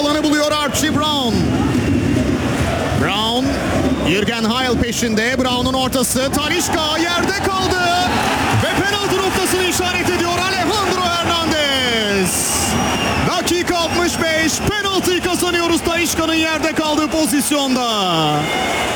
alanı buluyor Archie Brown. Brown, Jürgen Heil peşinde. Brown'un ortası. Talisca yerde kaldı. Ve penaltı noktasını işaret ediyor Alejandro Hernandez. Dakika 65. Penaltıyı kazanıyoruz Talisca'nın yerde kaldığı pozisyonda.